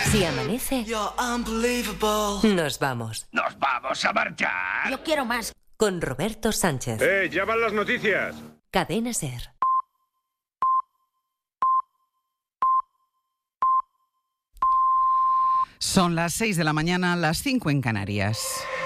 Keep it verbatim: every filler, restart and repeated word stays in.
Si amanece, nos vamos. ¡Nos vamos a marchar! Yo quiero más. Con Roberto Sánchez. ¡Eh, ya van las noticias! Cadena SER. Son las seis de la mañana, las cinco en Canarias.